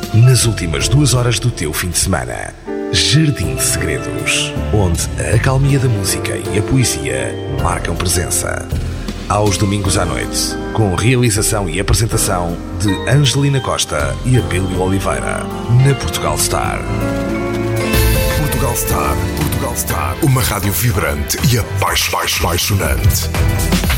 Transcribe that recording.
nas últimas 2 horas do teu fim de semana. Jardim de Segredos, onde a acalmia da música e a poesia marcam presença. Aos domingos à noite, com realização e apresentação de Angelina Costa e Abílio Oliveira, na Portugal Star. Portugal Star, Portugal Star, uma rádio vibrante e apaixonante.